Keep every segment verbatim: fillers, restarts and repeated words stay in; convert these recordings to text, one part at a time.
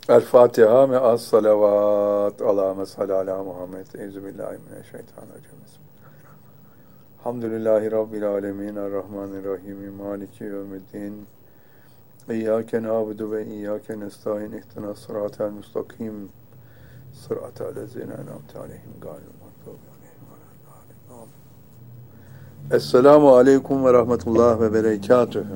El Fatiha ve as salavat ala mesal ala Muhammed. Euzubillahimineşşeytanirracim. Hamdülillahi Rabbil alemin. Errahmanirrahim. Maliki yevmiddin. İyyâke nâbudu ve iyyâke nestaîn. İhdinas sıratel müstakim. Sıratel lezîne en'amte aleyhim gâyril mağdûbi aleyhim velâddâllîn. Esselamu aleyküm ve rahmetullah ve berekatühü.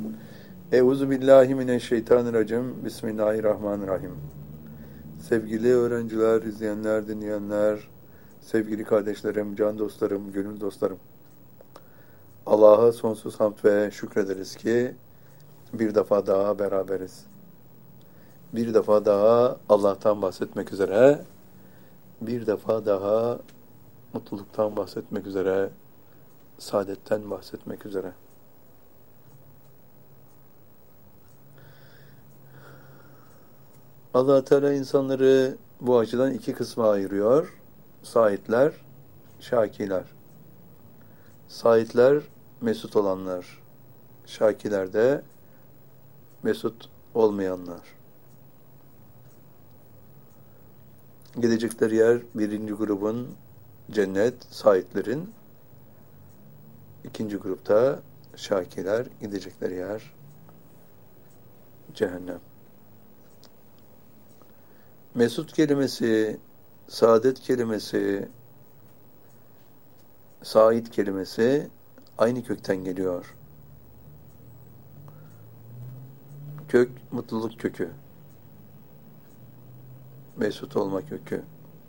Euzubillahimineşşeytanirracim. Bismillahirrahmanirrahim. Sevgili öğrenciler, izleyenler, dinleyenler, sevgili kardeşlerim, can dostlarım, gönül dostlarım. Allah'a sonsuz hamd ve şükrederiz ki bir defa daha beraberiz. Bir defa daha Allah'tan bahsetmek üzere, bir defa daha mutluluktan bahsetmek üzere, saadetten bahsetmek üzere. Allah Teala insanları bu açıdan iki kısma ayırıyor. Saitler, şakiler. Saitler, mesut olanlar. Şakiler de mesut olmayanlar. Gidecekleri yer birinci grubun cennet, saitlerin. İkinci grupta şakiler, gidecekleri yer cehennem. Mesut kelimesi, saadet kelimesi, sait kelimesi aynı kökten geliyor. Kök, mutluluk kökü. Mesut olma kökü.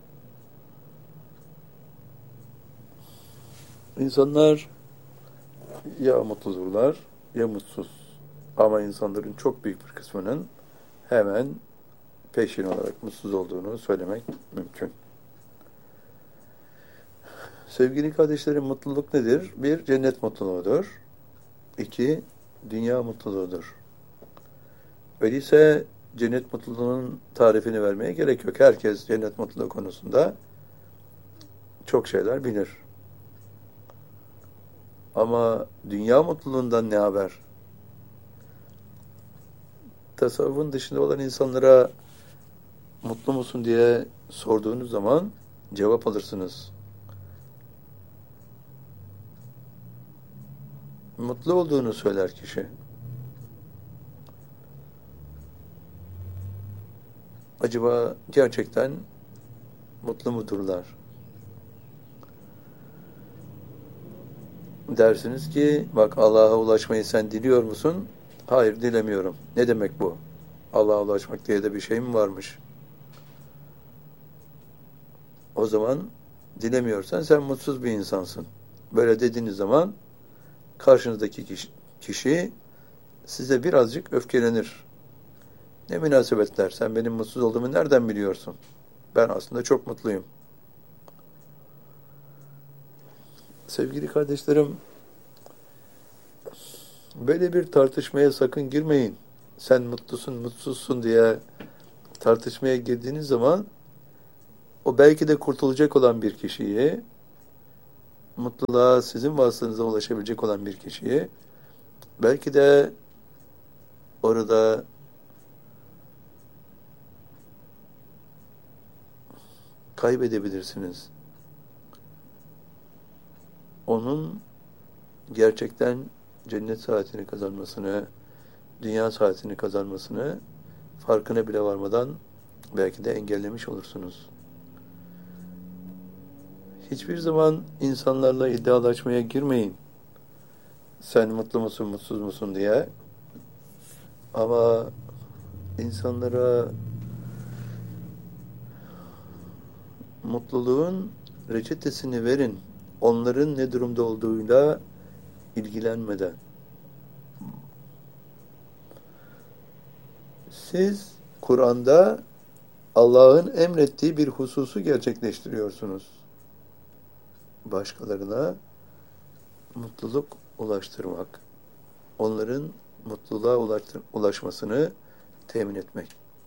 İnsanlar ya mutludurlar ya mutsuz. Ama insanların çok büyük bir kısmının hemen peşin olarak mutsuz olduğunu söylemek mümkün. Sevgili kardeşlerim, mutluluk nedir? Bir, cennet mutluluğudur. İki, dünya mutluluğudur. Öyleyse cennet mutluluğunun tarifini vermeye gerek yok. Herkes cennet mutluluğu konusunda çok şeyler bilir. Ama dünya mutluluğundan ne haber? Tasavvufun dışında olan insanlara mutlu musun diye sorduğunuz zaman cevap alırsınız. Mutlu olduğunu söyler kişi. Acaba gerçekten mutlu mudurlar? Dersiniz ki, bak Allah'a ulaşmayı sen diliyor musun? Hayır, dilemiyorum. Ne demek bu? Allah'a ulaşmak diye de bir şey mi varmış? O zaman dilemiyorsan sen mutsuz bir insansın. Böyle dediğiniz zaman karşınızdaki kişi, kişi size birazcık öfkelenir. Ne münasebetler, sen benim mutsuz olduğumu nereden biliyorsun? Ben aslında çok mutluyum. Sevgili kardeşlerim, böyle bir tartışmaya sakın girmeyin. Sen mutlusun, mutsuzsun diye tartışmaya girdiğiniz zaman o belki de kurtulacak olan bir kişiyi, mutluluğa sizin vasıtanıza ulaşabilecek olan bir kişiyi, belki de orada kaybedebilirsiniz. Onun gerçekten cennet saatini kazanmasını, dünya saatini kazanmasını farkına bile varmadan belki de engellemiş olursunuz. Hiçbir zaman insanlarla iddialaşmaya girmeyin. Sen mutlu musun, mutsuz musun diye. Ama insanlara mutluluğun reçetesini verin. Onların ne durumda olduğuyla ilgilenmeden. Siz Kur'an'da Allah'ın emrettiği bir hususu gerçekleştiriyorsunuz. Başkalarına mutluluk ulaştırmak. Onların mutluluğa ulaştır- ulaşmasını temin etmek.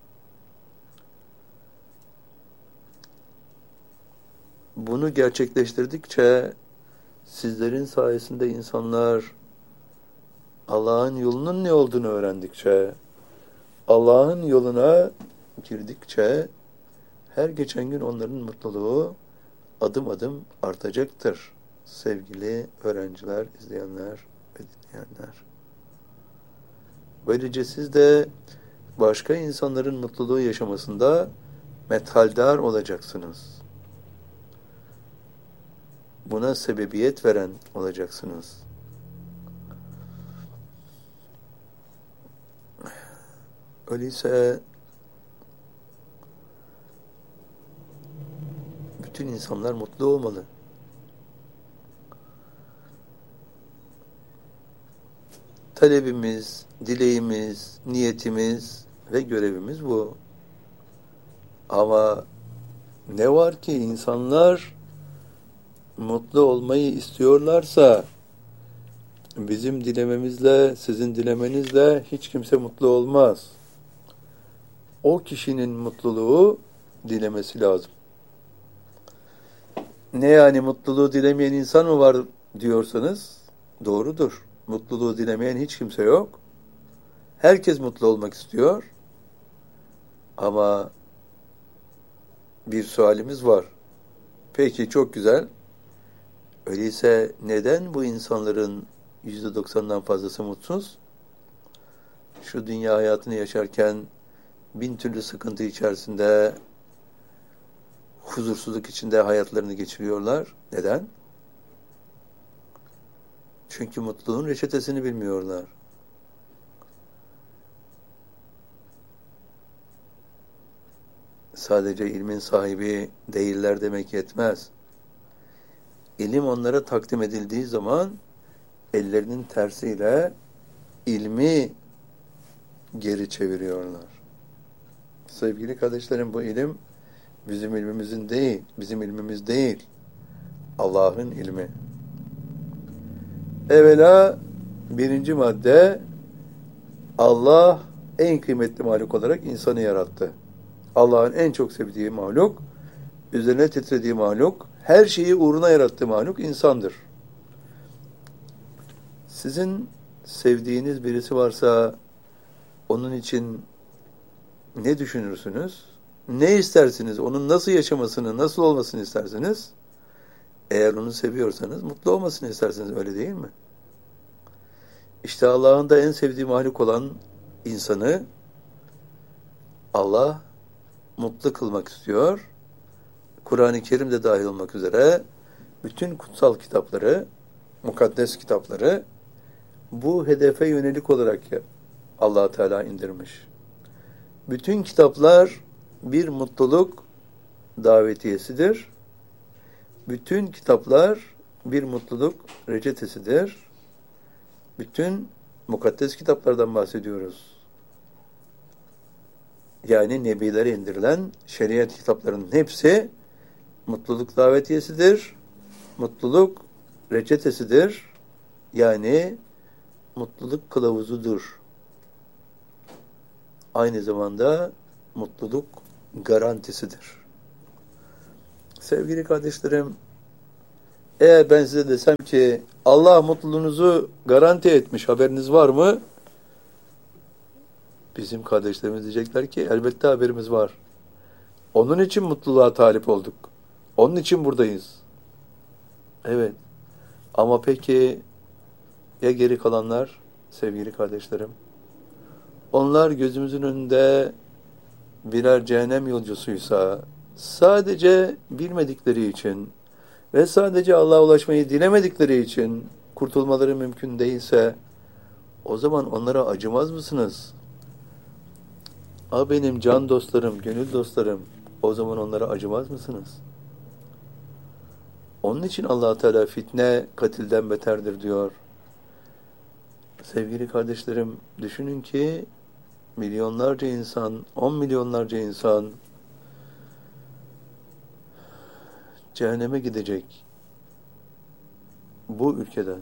Bunu gerçekleştirdikçe sizlerin sayesinde insanlar Allah'ın yolunun ne olduğunu öğrendikçe, Allah'ın yoluna girdikçe her geçen gün onların mutluluğu adım adım artacaktır. Sevgili öğrenciler, izleyenler ve dinleyenler. Böylece siz de başka insanların mutluluğu yaşamasında methaldar olacaksınız. Buna sebebiyet veren olacaksınız. Öyleyse bütün insanlar mutlu olmalı. Talebimiz, dileğimiz, niyetimiz ve görevimiz bu. Ama ne var ki insanlar mutlu olmayı istiyorlarsa bizim dilememizle, sizin dilemenizle hiç kimse mutlu olmaz. O kişinin mutluluğu dilemesi lazım. Ne yani mutluluğu dilemeyen insan mı var diyorsanız doğrudur. Mutluluğu dilemeyen hiç kimse yok. Herkes mutlu olmak istiyor. Ama bir sualimiz var. Peki çok güzel. Öyleyse neden bu insanların yüzde doksandan fazlası mutsuz? Şu dünya hayatını yaşarken bin türlü sıkıntı içerisinde, huzursuzluk içinde hayatlarını geçiriyorlar. Neden? Çünkü mutluluğun reçetesini bilmiyorlar. Sadece ilmin sahibi değiller demek yetmez. İlim onlara takdim edildiği zaman ellerinin tersiyle ilmi geri çeviriyorlar. Sevgili kardeşlerim, bu ilim bizim ilmimizin değil, bizim ilmimiz değil. Allah'ın ilmi. Evvela birinci madde, Allah en kıymetli mahluk olarak insanı yarattı. Allah'ın en çok sevdiği mahluk, üzerine titrediği mahluk, her şeyi uğruna yarattığı mahluk insandır. Sizin sevdiğiniz birisi varsa onun için ne düşünürsünüz? Ne istersiniz? Onun nasıl yaşamasını, nasıl olmasını istersiniz? Eğer onu seviyorsanız mutlu olmasını istersiniz, öyle değil mi? İşte Allah'ın da en sevdiği mahluk olan insanı Allah mutlu kılmak istiyor. Kur'an-ı Kerim de dahil olmak üzere bütün kutsal kitapları, mukaddes kitapları bu hedefe yönelik olarak Allah Teala indirmiş. Bütün kitaplar bir mutluluk davetiyesidir. Bütün kitaplar bir mutluluk reçetesidir. Bütün mukaddes kitaplardan bahsediyoruz. Yani nebilere indirilen şeriat kitaplarının hepsi mutluluk davetiyesidir. Mutluluk reçetesidir. Yani mutluluk kılavuzudur. Aynı zamanda mutluluk garantisidir. Sevgili kardeşlerim, eğer ben size desem ki Allah mutluluğunuzu garanti etmiş, haberiniz var mı? Bizim kardeşlerimiz diyecekler ki elbette haberimiz var. Onun için mutluluğa talip olduk. Onun için buradayız. Evet. Ama peki ya geri kalanlar sevgili kardeşlerim? Onlar gözümüzün önünde birer cehennem yolcusuysa, sadece bilmedikleri için ve sadece Allah'a ulaşmayı dilemedikleri için kurtulmaları mümkün değilse, o zaman onlara acımaz mısınız? A benim can dostlarım, gönül dostlarım, o zaman onlara acımaz mısınız? Onun için Allah Teala fitne katilden beterdir diyor. Sevgili kardeşlerim, düşünün ki milyonlarca insan, on milyonlarca insan cehenneme gidecek bu ülkeden.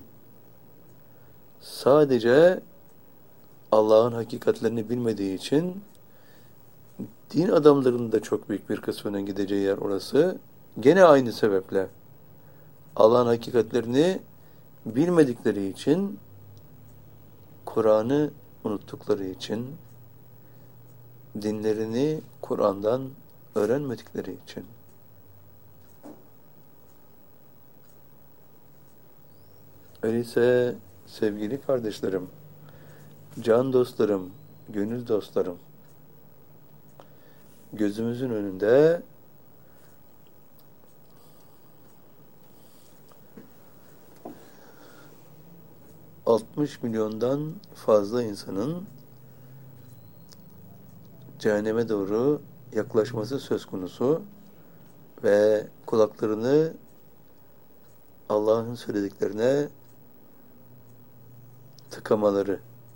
Sadece Allah'ın hakikatlerini bilmediği için din adamlarının da çok büyük bir kısmının gideceği yer orası. Gene aynı sebeple Allah'ın hakikatlerini bilmedikleri için, Kur'an'ı unuttukları için, dinlerini Kur'an'dan öğrenmedikleri için. Öyleyse sevgili kardeşlerim, can dostlarım, gönül dostlarım, gözümüzün önünde altmış milyondan fazla insanın cehenneme doğru yaklaşması söz konusu ve kulaklarını Allah'ın söylediklerine tıkamaları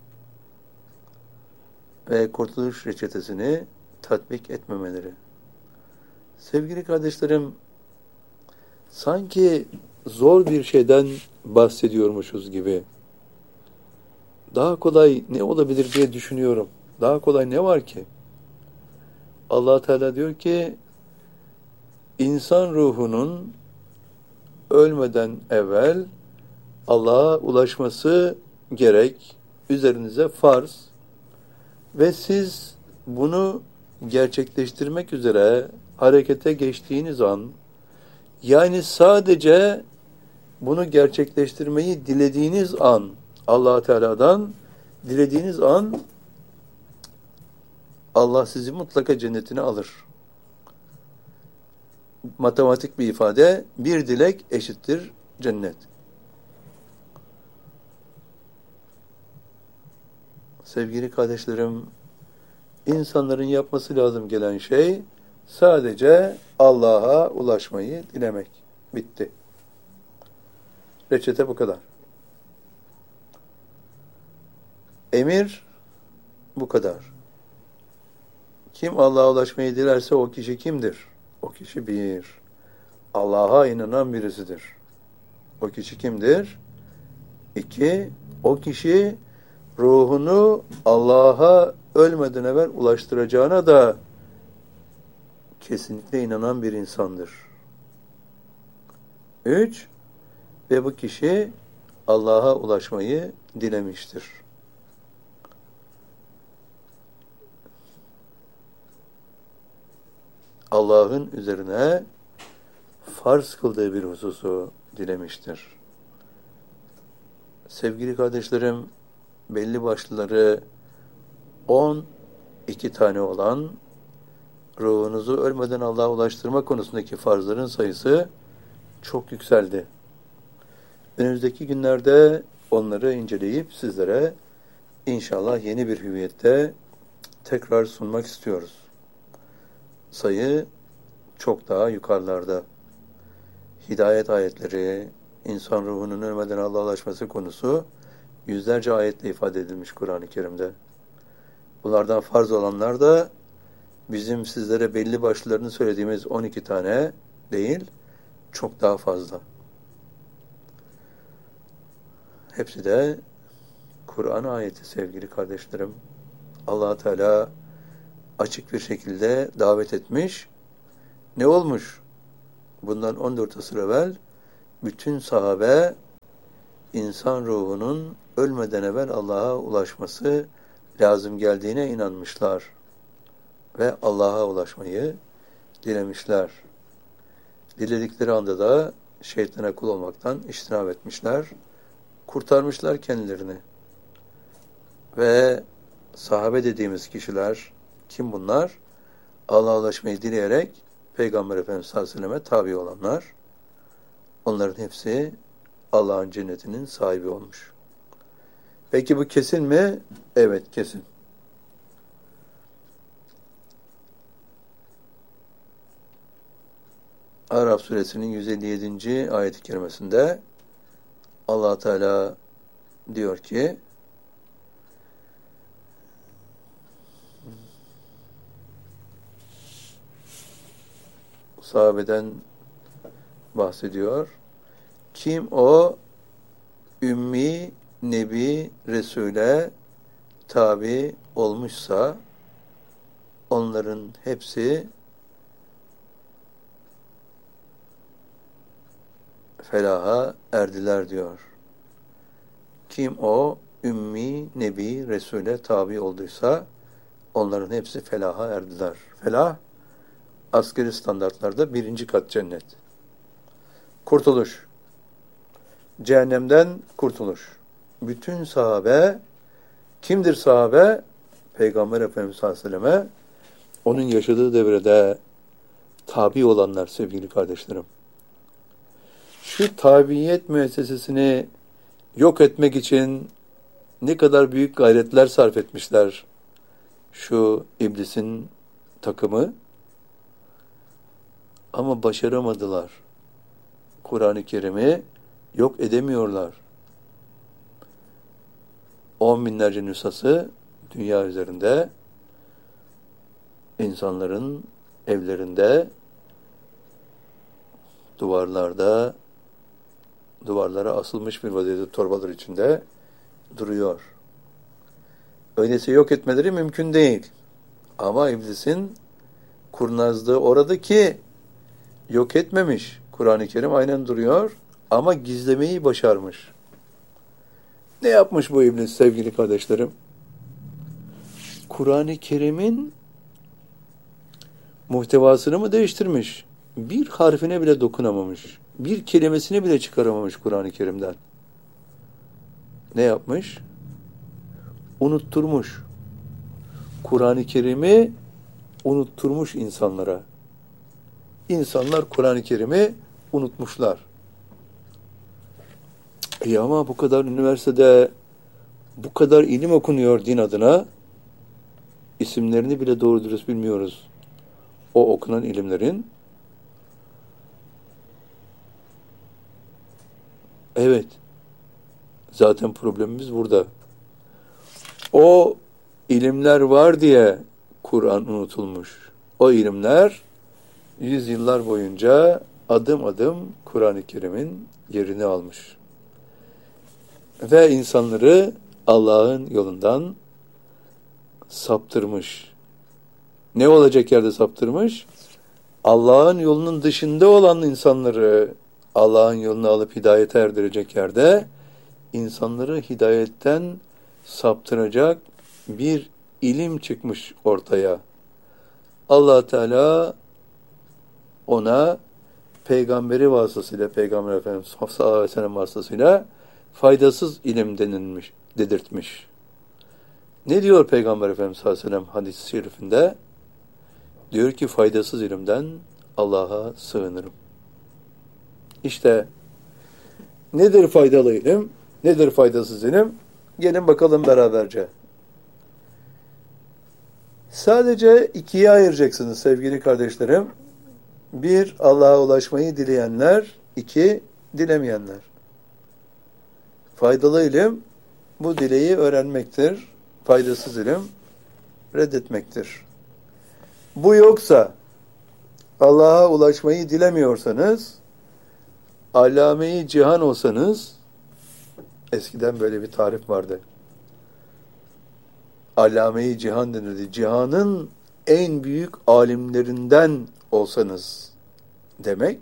ve kurtuluş reçetesini tatbik etmemeleri. Sevgili kardeşlerim, sanki zor bir şeyden bahsediyormuşuz gibi. Daha kolay ne olabilir diye düşünüyorum. Daha kolay ne var ki? Allah Teala diyor ki, insan ruhunun ölmeden evvel Allah'a ulaşması gerek, üzerinize farz ve siz bunu gerçekleştirmek üzere harekete geçtiğiniz an, yani sadece bunu gerçekleştirmeyi dilediğiniz an, Allah Teala'dan dilediğiniz an Allah sizi mutlaka cennetine alır. Matematik bir ifade, bir dilek eşittir cennet. Sevgili kardeşlerim, insanların yapması lazım gelen şey sadece Allah'a ulaşmayı dilemek. Bitti. Reçete bu kadar. Emir bu kadar. Kim Allah'a ulaşmayı dilerse o kişi kimdir? O kişi bir, Allah'a inanan birisidir. O kişi kimdir? İki, o kişi ruhunu Allah'a ölmeden evvel ulaştıracağına da kesinlikle inanan bir insandır. Üç, ve bu kişi Allah'a ulaşmayı dilemiştir. Allah'ın üzerine farz kıldığı bir hususu dilemiştir. Sevgili kardeşlerim, belli başlıları on iki tane olan ruhunuzu ölmeden Allah'a ulaştırma konusundaki farzların sayısı çok yükseldi. Önümüzdeki günlerde onları inceleyip sizlere inşallah yeni bir hüviyette tekrar sunmak istiyoruz. Sayı çok daha yukarılarda. Hidayet ayetleri, insan ruhunun ölmeden Allah'a ulaşması konusu yüzlerce ayetle ifade edilmiş Kur'an-ı Kerim'de. Bunlardan farz olanlar da bizim sizlere belli başlılarını söylediğimiz on iki tane değil, çok daha fazla. Hepsi de Kur'an ayeti sevgili kardeşlerim. Allah Teala açık bir şekilde davet etmiş. Ne olmuş? Bundan on dört asır evvel bütün sahabe insan ruhunun ölmeden evvel Allah'a ulaşması lazım geldiğine inanmışlar. Ve Allah'a ulaşmayı dilemişler. Diledikleri anda da şeytana kul olmaktan içtinab etmişler. Kurtarmışlar kendilerini. Ve sahabe dediğimiz kişiler kim bunlar? Allah'a ulaşmayı dileyerek Peygamber Efendimiz sallallahu aleyhi ve selleme tabi olanlar. Onların hepsi Allah'ın cennetinin sahibi olmuş. Peki bu kesin mi? Evet, kesin. Araf suresinin yüz elli yedinci ayet-i kerimesinde Allah Teala diyor ki sahabeden bahsediyor. Kim o ümmi Nebi Resul'e tabi olmuşsa onların hepsi felaha erdiler diyor. Kim o ümmi Nebi Resul'e tabi olduysa onların hepsi felaha erdiler. Felah, askeri standartlarda birinci kat cennet. Kurtuluş. Cehennemden kurtuluş. Bütün sahabe, kimdir sahabe? Peygamber Efendimiz sallallahu aleyhi ve selleme, onun yaşadığı devrede tabi olanlar sevgili kardeşlerim. Şu tabiyet müessesesini yok etmek için ne kadar büyük gayretler sarf etmişler şu iblisin takımı. Ama başaramadılar. Kur'an-ı Kerim'i yok edemiyorlar. On binlerce nüshası dünya üzerinde insanların evlerinde, duvarlarda, duvarlara asılmış bir vaziyette torbalar içinde duruyor. Öyleyse yok etmeleri mümkün değil. Ama iblisin kurnazlığı orada ki yok etmemiş. Kur'an-ı Kerim aynen duruyor ama gizlemeyi başarmış. Ne yapmış bu iblis sevgili kardeşlerim? Kur'an-ı Kerim'in muhtevasını mı değiştirmiş? Bir harfine bile dokunamamış. Bir kelimesini bile çıkaramamış Kur'an-ı Kerim'den. Ne yapmış? Unutturmuş. Kur'an-ı Kerim'i unutturmuş insanlara. İnsanlar Kur'an-ı Kerim'i unutmuşlar. İyi ama bu kadar üniversitede bu kadar ilim okunuyor din adına, isimlerini bile doğru dürüst bilmiyoruz. O okunan ilimlerin. Evet. Zaten problemimiz burada. O ilimler var diye Kur'an unutulmuş. O ilimler yüzyıllar boyunca adım adım Kur'an-ı Kerim'in yerini almış. Ve insanları Allah'ın yolundan saptırmış. Ne olacak yerde saptırmış? Allah'ın yolunun dışında olan insanları Allah'ın yolunu alıp hidayete erdirecek yerde insanları hidayetten saptıracak bir ilim çıkmış ortaya. Allah Teala ona peygamberi vasıtasıyla, Peygamber Efendimiz sallallahu aleyhi ve sellem vasıtasıyla faydasız ilim denilmiş, dedirtmiş. Ne diyor Peygamber Efendimiz sallallahu aleyhi ve sellem hadis-i şerifinde? Diyor ki faydasız ilimden Allah'a sığınırım. İşte nedir faydalı ilim? Nedir faydasız ilim? Gelin bakalım beraberce. Sadece ikiye ayıracaksınız sevgili kardeşlerim. Bir, Allah'a ulaşmayı dileyenler. İki, dilemeyenler. Faydalı ilim, bu dileği öğrenmektir. Faydasız ilim, reddetmektir. Bu yoksa, Allah'a ulaşmayı dilemiyorsanız, allame-i cihan olsanız, eskiden böyle bir tarif vardı. Allame-i cihan denirdi. Cihanın en büyük alimlerinden olsanız demek,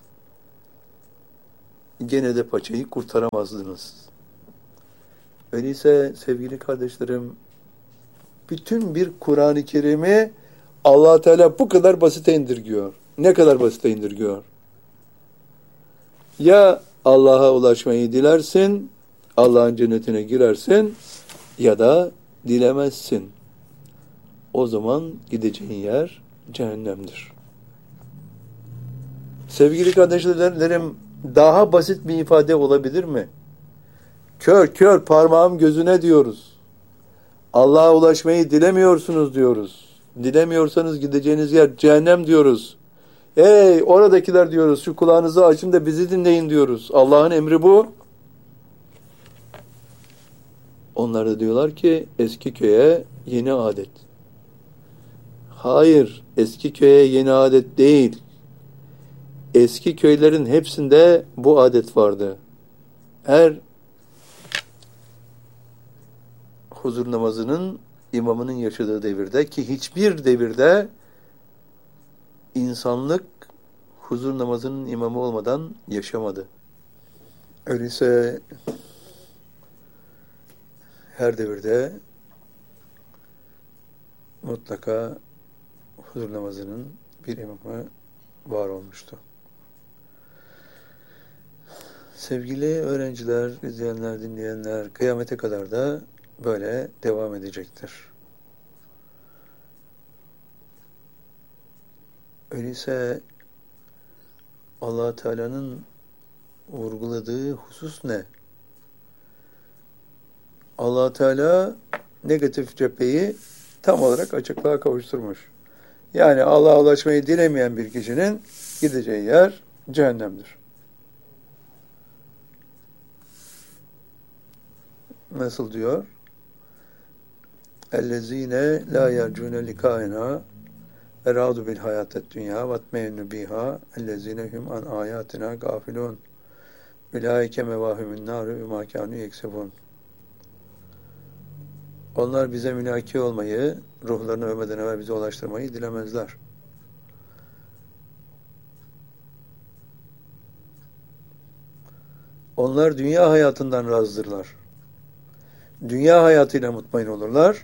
gene de paçayı kurtaramazdınız. Öyleyse sevgili kardeşlerim, bütün bir Kur'an-ı Kerim'i Allah Teala bu kadar basite indirgiyor. Ne kadar basite indirgiyor? Ya Allah'a ulaşmayı dilersin, Allah'ın cennetine girersin, ya da dilemezsin. O zaman gideceğin yer cehennemdir. Sevgili kardeşlerim, daha basit bir ifade olabilir mi? Kör kör parmağım gözüne diyoruz. Allah'a ulaşmayı dilemiyorsunuz diyoruz. Dilemiyorsanız gideceğiniz yer cehennem diyoruz. Hey oradakiler diyoruz, şu kulağınızı açın da bizi dinleyin diyoruz. Allah'ın emri bu. Onlar da diyorlar ki eski köye yeni adet. Hayır, eski köye yeni adet değil. Eski köylerin hepsinde bu adet vardı. Her huzur namazının imamının yaşadığı devirde, ki hiçbir devirde insanlık huzur namazının imamı olmadan yaşamadı. Öyleyse her devirde mutlaka huzur namazının bir imamı var olmuştu. Sevgili öğrenciler, izleyenler, dinleyenler, kıyamete kadar da böyle devam edecektir. Öyleyse Allah Teala'nın vurguladığı husus ne? Allah Teala negatif cepheyi tam olarak açıklığa kavuşturmuş. Yani Allah'a ulaşmayı dilemeyen bir kişinin gideceği yer cehennemdir. Nasıl diyor? اَلَّذ۪ينَ لَا يَرْجُونَ لِقَائِنَا اَرَادُ بِالْحَيَاةَ الدُّنْيَا وَاتْمَيْنُ بِهَا اَلَّذ۪ينَ هُمْ عَنْ آيَاتِنَا غَافِلُونَ اُولَٰئِكَ مَوَاهُمُ النَّارِ بِمَا كَانُوا يَكْسِبُونَ. Onlar bize münaki olmayı, ruhlarını övmeden evvel bize ulaştırmayı dilemezler. Onlar dünya hayatından razıdırlar. Dünya hayatıyla mutmain olurlar.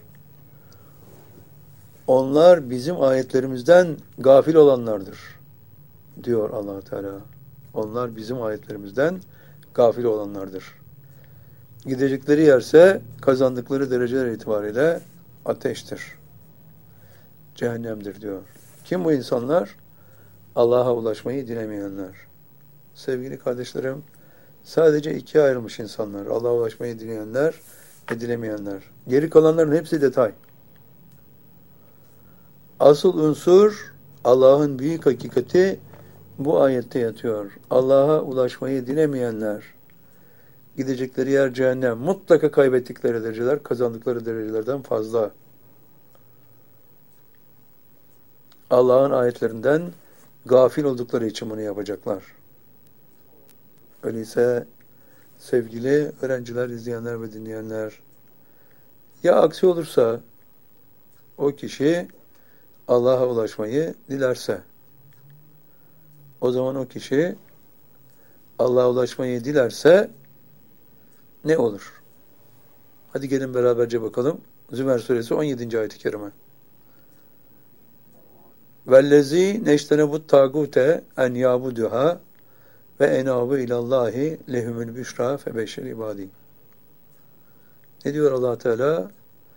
Onlar bizim ayetlerimizden gafil olanlardır, diyor Allah Teala. Onlar bizim ayetlerimizden gafil olanlardır. Gidecekleri yerse kazandıkları dereceler itibariyle ateştir, cehennemdir diyor. Kim bu insanlar? Allah'a ulaşmayı dilemeyenler. Sevgili kardeşlerim, sadece ikiye ayrılmış insanlar. Allah'a ulaşmayı dileyenler ve dilemeyenler. Geri kalanların hepsi detay. Asıl unsur, Allah'ın büyük hakikati bu ayette yatıyor. Allah'a ulaşmayı dilemeyenler, gidecekleri yer cehennem. Mutlaka kaybettikleri dereceler, kazandıkları derecelerden fazla. Allah'ın ayetlerinden gafil oldukları için bunu yapacaklar. Öyleyse sevgili öğrenciler, izleyenler ve dinleyenler, ya aksi olursa o kişi Allah'a ulaşmayı dilerse, o zaman o kişi Allah'a ulaşmayı dilerse ne olur? Hadi gelin beraberce bakalım. Zümer suresi on yedinci ayet-i kerime. Vellezî neştenebut tâgûte en yâbuduhâ ve enâbu ilallâhi lehumul büşrâ febeşşir ibâdî. Ne diyor Allah Teala?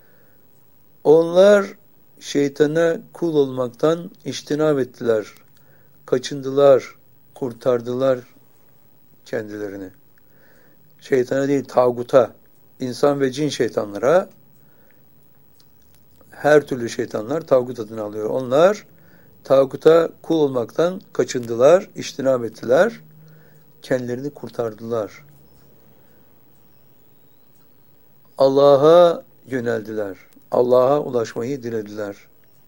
Onlar şeytana kul olmaktan içtinab ettiler, kaçındılar, kurtardılar kendilerini. Şeytana değil, tağuta, insan ve cin şeytanlara, her türlü şeytanlar tağut adını alıyor. Onlar tağuta kul olmaktan kaçındılar, içtinab ettiler, kendilerini kurtardılar. Allah'a yöneldiler. Allah'a ulaşmayı dilediler.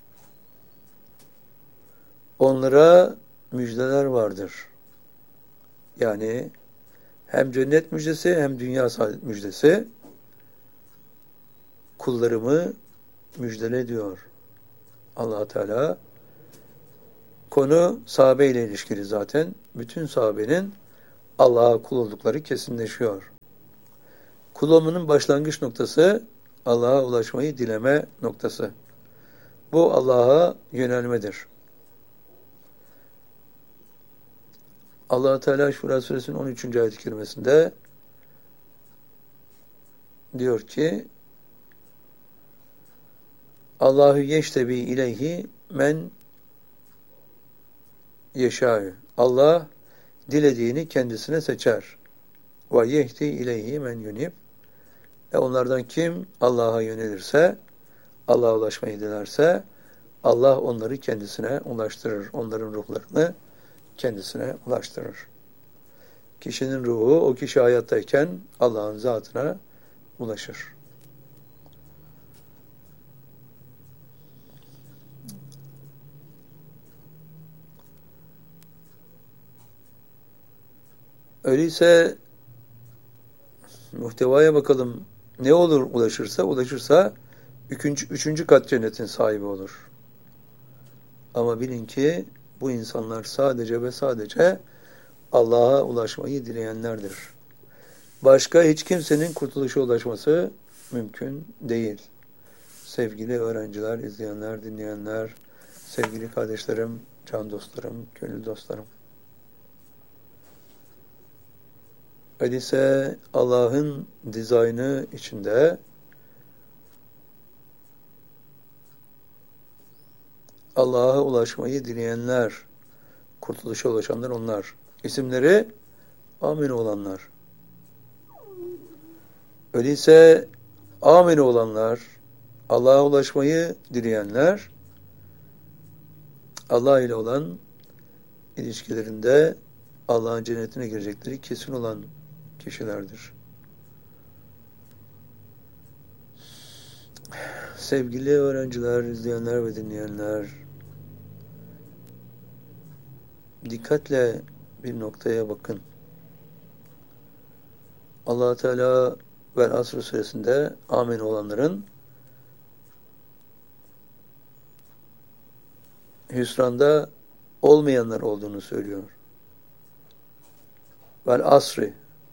Onlara müjdeler vardır. Yani hem cennet müjdesi hem dünya saadet müjdesi. Kullarımı müjdele diyor Allah Teala. Konu sahabe ile ilişkili zaten. Bütün sahabenin Allah'a kul oldukları kesinleşiyor. Kul olmanın başlangıç noktası Allah'a ulaşmayı dileme noktası. Bu Allah'a yönelmedir. Allah Teala Şura suresinin on üçüncü ayet-i kerimesinde diyor ki Allahu yeştebi ileyhi men yeşâ'ü. Allah dilediğini kendisine seçer. Ve yehdi ileyhi men yunib. Ve onlardan kim Allah'a yönelirse, Allah'a ulaşmayı dilerse, Allah onları kendisine ulaştırır. Onların ruhlarını kendisine ulaştırır. Kişinin ruhu o kişi hayattayken Allah'ın zatına ulaşır. Öyleyse muhtevaya bakalım. Ne olur ulaşırsa, ulaşırsa üçüncü, üçüncü kat cennetin sahibi olur. Ama bilin ki bu insanlar sadece ve sadece Allah'a ulaşmayı dileyenlerdir. Başka hiç kimsenin kurtuluşa ulaşması mümkün değil. sevgili öğrenciler, izleyenler, dinleyenler, sevgili kardeşlerim, can dostlarım, gönül dostlarım. Öyleyse Allah'ın dizaynı içinde Allah'a ulaşmayı dileyenler, kurtuluşa ulaşanlar onlar. İsimleri amin olanlar. Öyleyse amin olanlar, Allah'a ulaşmayı dileyenler, Allah ile olan ilişkilerinde Allah'ın cennetine girecekleri kesin olan kişilerdir. Sevgili öğrenciler, izleyenler ve dinleyenler, dikkatle bir noktaya bakın. Allah Teala Vel Asr suresinde amin olanların hüsranda olmayanlar olduğunu söylüyor. Vel asri,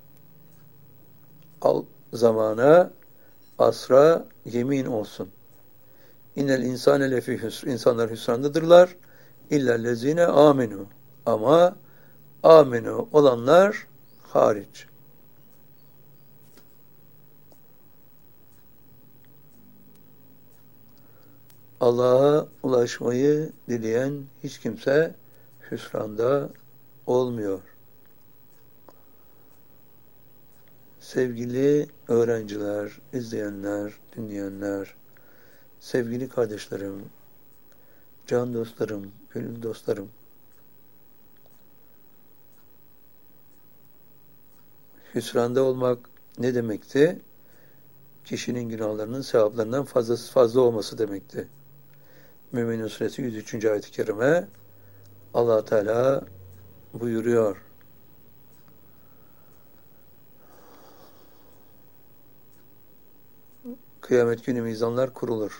al zamana, asra yemin olsun. İnnel insane lefi hüsr, insanlar hüsrandadırlar. İllellezine aminu, ama aminu olanlar hariç. Allah'a ulaşmayı dileyen hiç kimse hüsranda olmuyor. Sevgili öğrenciler, izleyenler, dinleyenler, sevgili kardeşlerim, can dostlarım, gönül dostlarım, hüsranda olmak ne demekti? Kişinin günahlarının sevaplarından fazlası fazla olması demekti. Mü'minun suresi yüz üçüncü ayet-i kerime Allah Teala buyuruyor. Kıyamet günü mizanlar kurulur.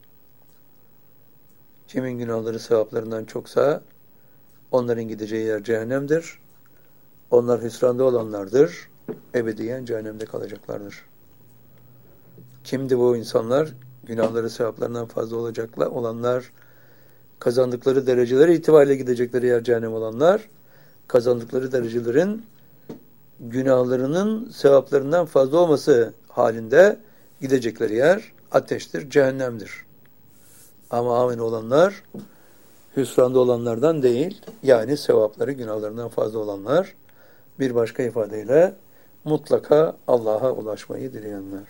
Kimin günahları sevaplarından çoksa onların gideceği yer cehennemdir. Onlar hüsranda olanlardır. Ebediyen cehennemde kalacaklardır. Kimdi bu insanlar? Günahları sevaplarından fazla olacaklar olanlar, kazandıkları dereceleri itibariyle gidecekleri yer cehennem olanlar, kazandıkları derecelerin günahlarının sevaplarından fazla olması halinde gidecekleri yer ateştir, cehennemdir. Ama amin olanlar, hüsranda olanlardan değil, yani sevapları günahlarından fazla olanlar, bir başka ifadeyle mutlaka Allah'a ulaşmayı dileyenler.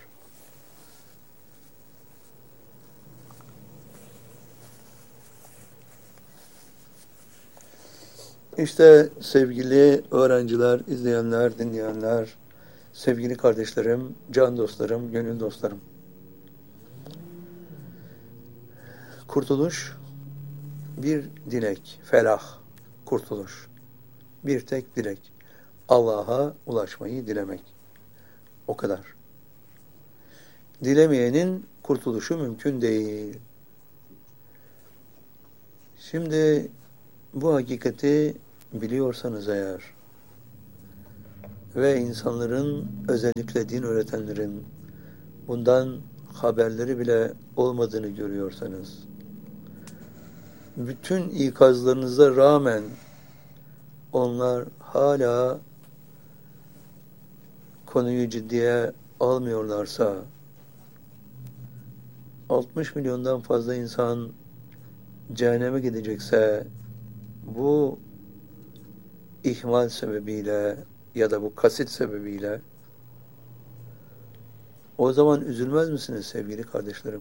İşte sevgili öğrenciler, izleyenler, dinleyenler, sevgili kardeşlerim, can dostlarım, gönül dostlarım. Kurtuluş bir dilek, felah, kurtuluş. Bir tek dilek. Allah'a ulaşmayı dilemek. O kadar. Dilemeyenin kurtuluşu mümkün değil. Şimdi bu hakikati biliyorsanız eğer ve insanların, özellikle din öğretenlerin bundan haberleri bile olmadığını görüyorsanız, bütün ikazlarınıza rağmen onlar hala konuyu ciddiye almıyorlarsa, altmış milyondan fazla insan cehenneme gidecekse, bu ihmal sebebiyle ya da bu kasit sebebiyle, o zaman üzülmez misiniz sevgili kardeşlerim?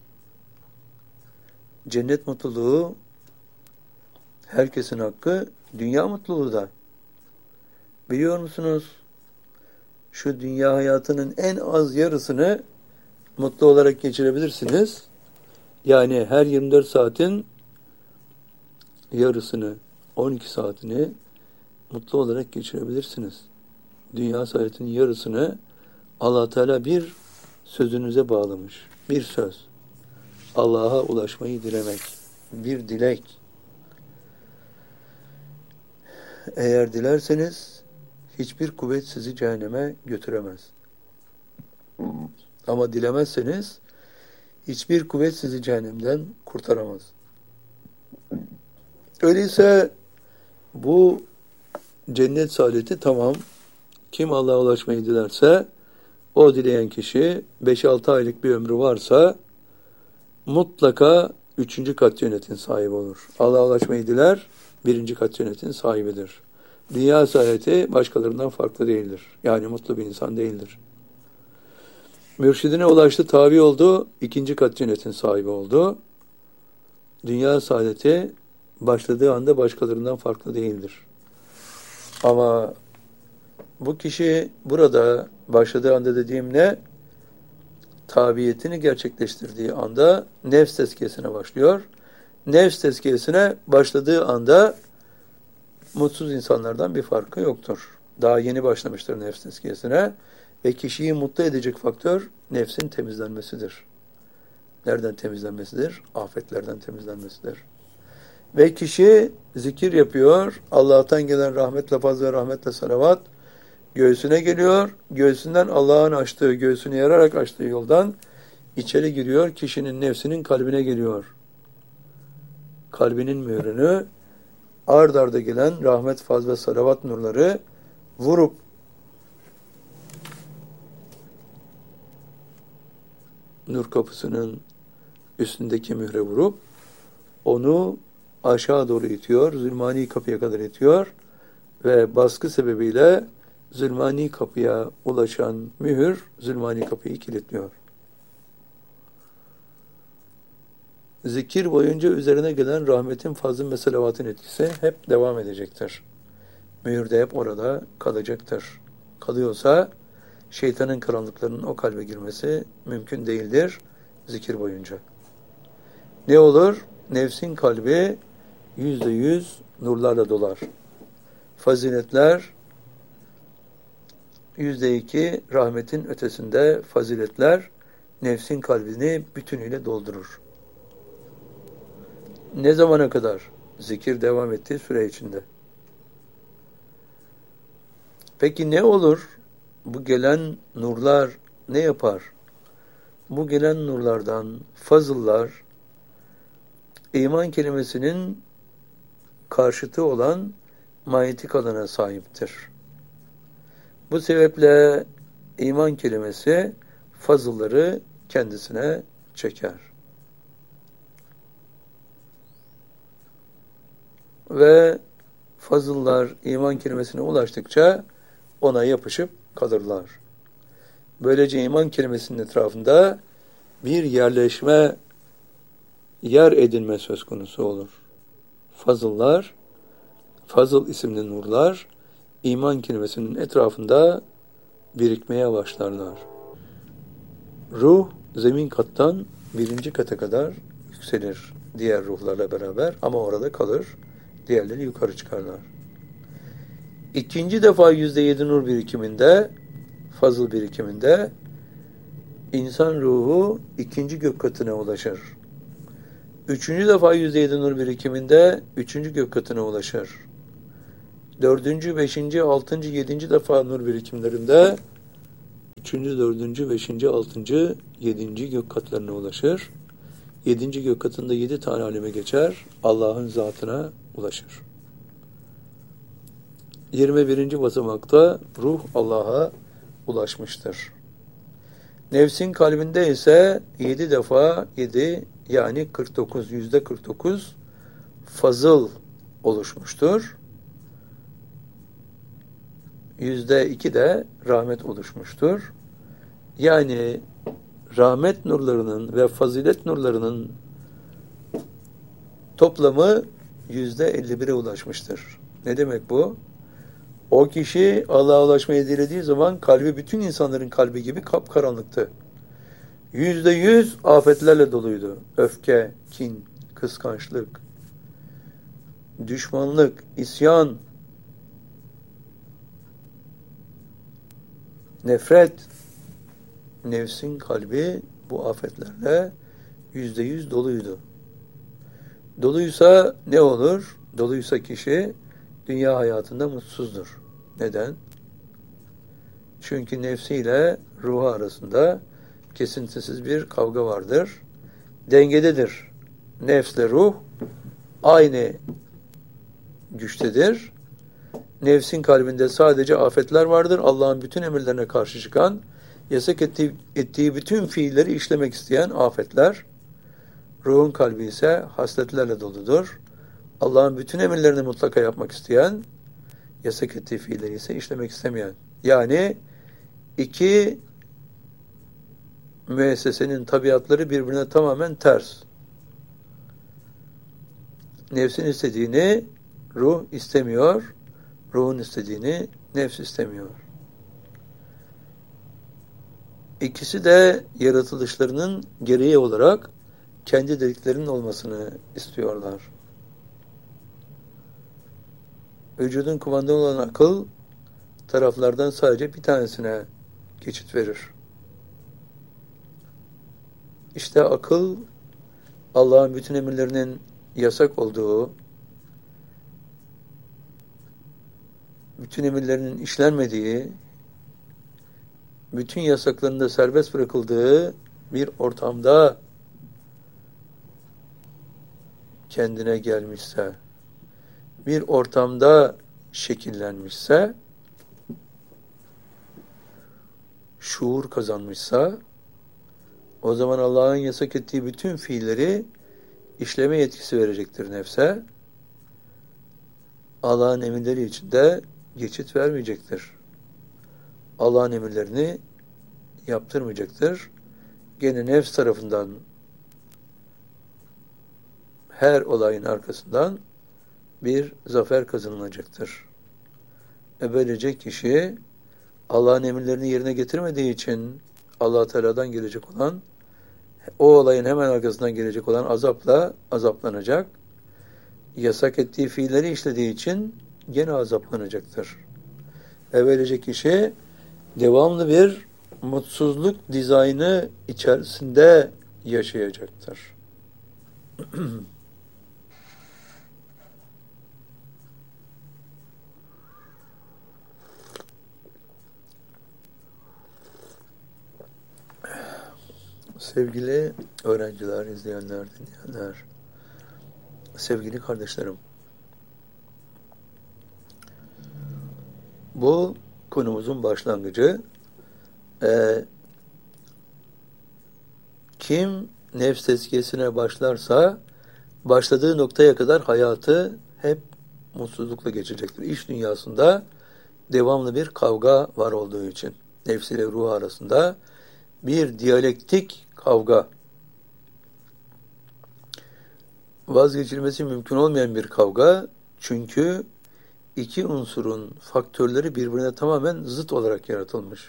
Cennet mutluluğu herkesin hakkı, dünya mutluluğu da. Biliyor musunuz? Şu dünya hayatının en az yarısını mutlu olarak geçirebilirsiniz. Yani her yirmi dört saatin yarısını, on iki saatini mutlu olarak geçirebilirsiniz. Dünya hayatının yarısını Allah Teala bir sözünüze bağlamış. Bir söz. Allah'a ulaşmayı dilemek. Bir dilek. Eğer dilerseniz hiçbir kuvvet sizi cehenneme götüremez. Ama dilemezseniz Hiçbir kuvvet sizi cehennemden kurtaramaz. Öyleyse bu cennet saadeti tamam. Kim Allah'a ulaşmayı dilerse o dileyen kişi beş altı aylık bir ömrü varsa mutlaka üçüncü kat cennetin sahibi olur. Allah'a ulaşmayı diler, birinci kat cennetin sahibidir. Dünya saadeti başkalarından farklı değildir. Yani mutlu bir insan değildir. Mürşidine ulaştı, tabi oldu, ikinci kat cennetin sahibi oldu. Dünya saadeti başladığı anda başkalarından farklı değildir. Ama bu kişi burada başladığı anda dediğim ne? Tabiyetini gerçekleştirdiği anda nefs tezkiyesine başlıyor. Nefs tezkiyesine başladığı anda mutsuz insanlardan bir farkı yoktur. Daha yeni başlamıştır nefs tezkiyesine ve kişiyi mutlu edecek faktör nefsin temizlenmesidir. Nereden temizlenmesidir? Afetlerden temizlenmesidir. Ve kişi zikir yapıyor, Allah'tan gelen rahmetle, fazl ve rahmetle salavat göğsüne geliyor, göğsünden Allah'ın açtığı, göğsünü yararak açtığı yoldan içeri giriyor, kişinin nefsinin kalbine geliyor. Kalbinin mührünü ard arda gelen rahmet, fazl ve salavat nurları vurup nur kapısının üstündeki mühre vurup onu aşağı doğru itiyor, zulmani kapıya kadar itiyor ve baskı sebebiyle zulmani kapıya ulaşan mühür zulmani kapıyı kilitliyor. Zikir boyunca üzerine gelen rahmetin, fazlın ve salavatın etkisi hep devam edecektir. Mühür de hep orada kalacaktır. Kalıyorsa şeytanın karanlıklarının o kalbe girmesi mümkün değildir zikir boyunca. Ne olur? Nefsin kalbi yüzde yüz nurlarla dolar. Faziletler yüzde iki rahmetin ötesinde faziletler nefsin kalbini bütünüyle doldurur. Ne zamana kadar? Zikir devam ettiği süre içinde. Peki ne olur? Bu gelen nurlar ne yapar? Bu gelen nurlardan fazıllar iman kelimesinin karşıtı olan manyetik alana sahiptir. Bu sebeple iman kelimesi fazılları kendisine çeker. Ve fazıllar iman kelimesine ulaştıkça ona yapışıp kalırlar. Böylece iman kelimesinin etrafında bir yerleşme, yer edinme söz konusu olur. Fazıllar, fazıl isimli nurlar, iman kelimesinin etrafında birikmeye başlarlar. Ruh, zemin kattan birinci kata kadar yükselir diğer ruhlarla beraber ama orada kalır, diğerleri yukarı çıkarlar. İkinci defa yüzde yedi nur birikiminde, fazıl birikiminde insan ruhu ikinci gök katına ulaşır. Üçüncü defa yüzde yedi nur birikiminde üçüncü gök katına ulaşır. Dördüncü, beşinci, altıncı, yedinci defa nur birikimlerinde üçüncü, dördüncü, beşinci, altıncı, yedinci gök katlarına ulaşır. Yedinci gök katında yedi tane aleme geçer, Allah'ın zatına ulaşır. Yirmi birinci basamakta ruh Allah'a ulaşmıştır. Nefsin kalbinde ise yedi defa yedi yani kırk dokuz, yüzde kırk dokuz fazıl oluşmuştur. Yüzde iki de rahmet oluşmuştur. Yani rahmet nurlarının ve fazilet nurlarının toplamı yüzde elli bire ulaşmıştır. Ne demek bu? O kişi Allah'a ulaşmayı dilediği zaman kalbi bütün insanların kalbi gibi kapkaranlıktı. Yüzde yüz afetlerle doluydu. Öfke, kin, kıskançlık, düşmanlık, isyan, nefret. Nefsin kalbi bu afetlerle yüzde yüz doluydu. Doluysa ne olur? Doluysa kişi dünya hayatında mutsuzdur. Neden? Çünkü nefsiyle ruhu arasında kesintisiz bir kavga vardır. dengededir. Nefsle ruh aynı güçtedir. Nefsin kalbinde sadece afetler vardır. Allah'ın bütün emirlerine karşı çıkan, yasak ettiği, ettiği bütün fiilleri işlemek isteyen afetler. Ruhun kalbi ise hasletlerle doludur. Allah'ın bütün emirlerini mutlaka yapmak isteyen, yasak ettiği fiilleri ise işlemek istemeyen. Yani iki müessesenin tabiatları birbirine tamamen ters. Nefsin istediğini ruh istemiyor, ruhun istediğini nefs istemiyor. İkisi de yaratılışlarının gereği olarak kendi dediklerinin olmasını istiyorlar. Vücudun kumandanı olan akıl taraflardan sadece bir tanesine geçit verir. İşte akıl Allah'ın bütün emirlerinin yasak olduğu, bütün emirlerinin işlenmediği, bütün yasaklarında serbest bırakıldığı bir ortamda kendine gelmişse, bir ortamda şekillenmişse, şuur kazanmışsa, o zaman Allah'ın yasak ettiği bütün fiilleri işleme yetkisi verecektir nefse. Allah'ın emirleri içinde geçit vermeyecektir. Allah'ın emirlerini yaptırmayacaktır. Gene nefs tarafından her olayın arkasından bir zafer kazanılacaktır. E böylece kişi Allah'ın emirlerini yerine getirmediği için Allah Teala'dan gelecek olan, o olayın hemen arkasından gelecek olan azapla azaplanacak. Yasak ettiği fiilleri işlediği için gene azaplanacaktır. Ve böylece kişi devamlı bir mutsuzluk dizaynı içerisinde yaşayacaktır. Sevgili öğrenciler, izleyenler, dinleyenler, sevgili kardeşlerim, bu konumuzun başlangıcı, e, kim nefs tezkiyesine başlarsa başladığı noktaya kadar hayatı hep mutsuzlukla geçecektir. İş dünyasında devamlı bir kavga var olduğu için nefs ile ruh arasında bir diyalektik kavga, vazgeçilmesi mümkün olmayan bir kavga, çünkü iki unsurun faktörleri birbirine tamamen zıt olarak yaratılmış.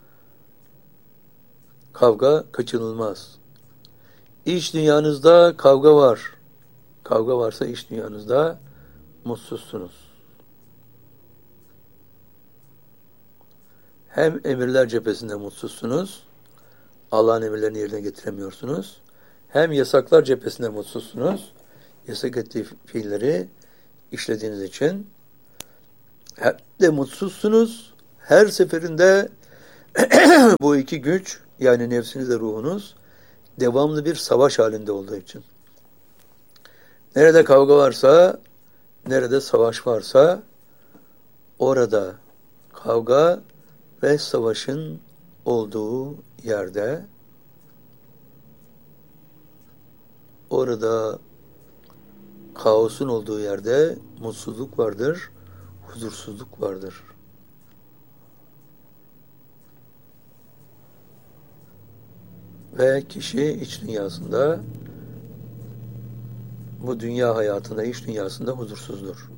Kavga kaçınılmaz. İş dünyanızda kavga var. Kavga varsa iş dünyanızda mutsuzsunuz. Hem emirler cephesinde mutsuzsunuz, Allah'ın emirlerini yerine getiremiyorsunuz. Hem yasaklar cephesinde mutsuzsunuz, yasak ettiği fiilleri işlediğiniz için. Hem de mutsuzsunuz. Her seferinde bu iki güç, yani nefsiniz ve ruhunuz, devamlı bir savaş halinde olduğu için. Nerede kavga varsa, nerede savaş varsa, orada kavga ve savaşın olduğu yerde, orada kaosun olduğu yerde mutsuzluk vardır, huzursuzluk vardır. Ve kişi iç dünyasında, bu dünya hayatında, iç dünyasında huzursuzdur.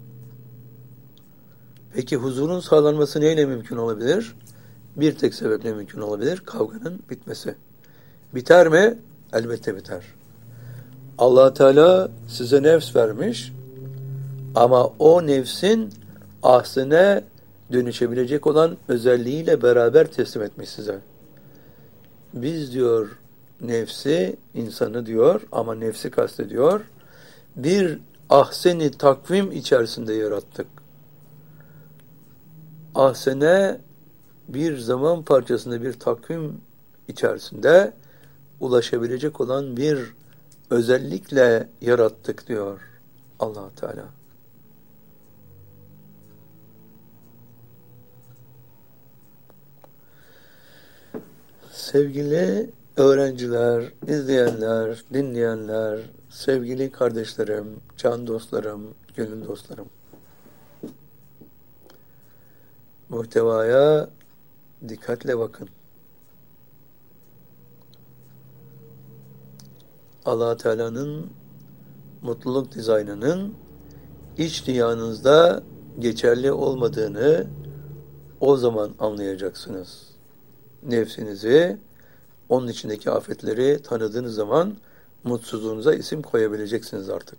Peki huzurun sağlanması neyle mümkün olabilir? Bir tek sebeple mümkün olabilir: kavganın bitmesi. Biter mi? Elbette biter. Allah Teala size nefs vermiş ama o nefsin ahsene dönüşebilecek olan özelliğiyle beraber teslim etmiş size. Biz diyor nefsi, insanı diyor ama nefsi kastediyor, bir ahseni takvim içerisinde yarattık. Ahsene bir zaman parçasında, bir takvim içerisinde ulaşabilecek olan bir özellikle yarattık diyor Allah Teala. Sevgili öğrenciler, izleyenler, dinleyenler, sevgili kardeşlerim, can dostlarım, gönül dostlarım. Muhtevaya dikkatle bakın. Allah Teala'nın mutluluk dizaynının iç dünyanızda geçerli olmadığını o zaman anlayacaksınız. Nefsinizi, onun içindeki afetleri tanıdığınız zaman mutsuzluğunuza isim koyabileceksiniz artık.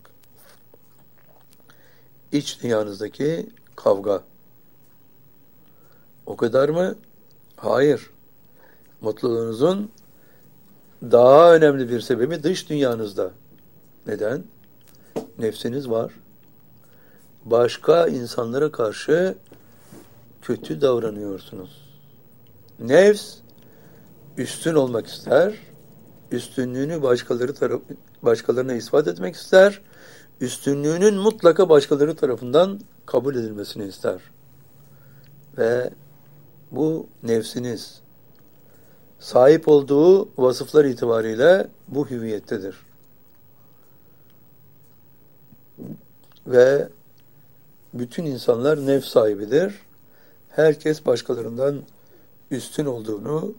İç dünyanızdaki kavga. O kadar mı? Hayır. Mutluluğunuzun daha önemli bir sebebi dış dünyanızda. Neden? Nefsiniz var. Başka insanlara karşı kötü davranıyorsunuz. Nefs üstün olmak ister. Üstünlüğünü başkaları taraf, başkalarına ispat etmek ister. Üstünlüğünün mutlaka başkaları tarafından kabul edilmesini ister. Ve bu nefsiniz sahip olduğu vasıflar itibariyle bu hüviyettedir. Ve bütün insanlar nefs sahibidir. Herkes başkalarından üstün olduğunu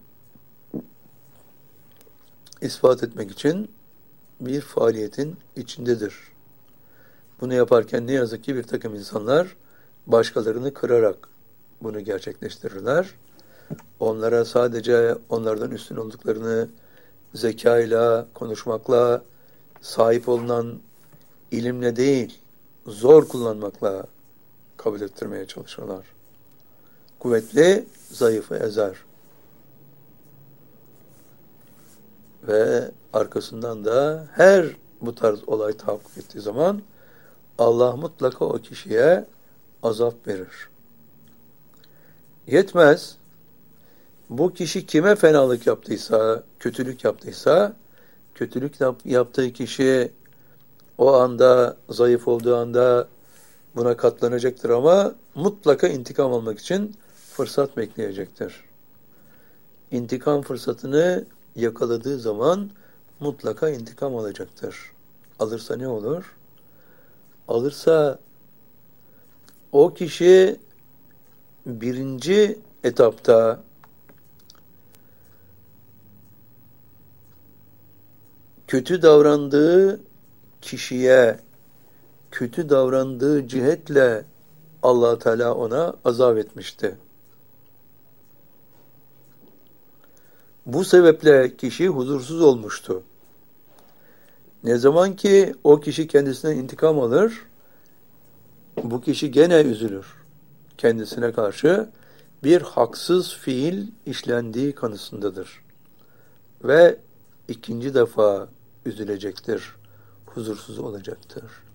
ispat etmek için bir faaliyetin içindedir. Bunu yaparken ne yazık ki bir takım insanlar başkalarını kırarak bunu gerçekleştirirler. Onlara sadece onlardan üstün olduklarını zekayla, konuşmakla, sahip olunan ilimle değil, zor kullanmakla kabul ettirmeye çalışırlar. Kuvvetli, zayıfı ezer. Ve arkasından da her bu tarz olay tahakkuk ettiği zaman Allah mutlaka o kişiye azap verir. Yetmez. Bu kişi kime fenalık yaptıysa, kötülük yaptıysa, kötülük yaptığı kişi o anda, zayıf olduğu anda buna katlanacaktır ama mutlaka intikam almak için fırsat bekleyecektir. İntikam fırsatını yakaladığı zaman mutlaka intikam alacaktır. Alırsa ne olur? Alırsa o kişi birinci etapta kötü davrandığı kişiye kötü davrandığı cihetle Allah Teala ona azap etmişti. Bu sebeple kişi huzursuz olmuştu. Ne zaman ki o kişi kendisine intikam alır, bu kişi gene üzülür. Kendisine karşı bir haksız fiil işlendiği kanısındadır. Ve ikinci defa üzülecektir, huzursuz olacaktır.